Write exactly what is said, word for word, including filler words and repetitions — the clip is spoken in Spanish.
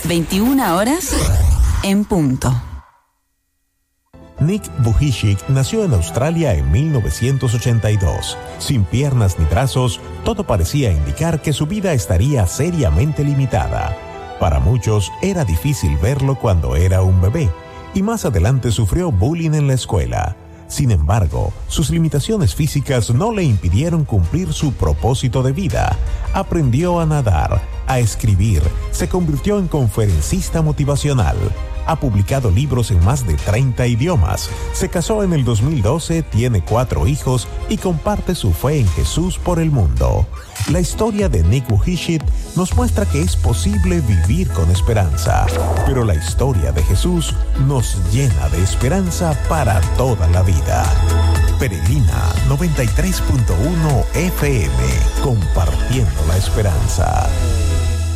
veintiuna horas en punto. Nick Vujicic nació en Australia en mil novecientos ochenta y dos. Sin piernas ni brazos, todo parecía indicar que su vida estaría seriamente limitada. Para muchos era difícil verlo cuando era un bebé, y más adelante sufrió bullying en la escuela. Sin embargo, sus limitaciones físicas no le impidieron cumplir su propósito de vida. Aprendió a nadar, a escribir, se convirtió en conferencista motivacional. Ha publicado libros en más de treinta idiomas. Se casó en el dos mil doce, tiene cuatro hijos y comparte su fe en Jesús por el mundo. La historia de Nick Vujicic nos muestra que es posible vivir con esperanza, pero la historia de Jesús nos llena de esperanza para toda la vida. Peregrina noventa y tres punto uno F M, compartiendo la esperanza.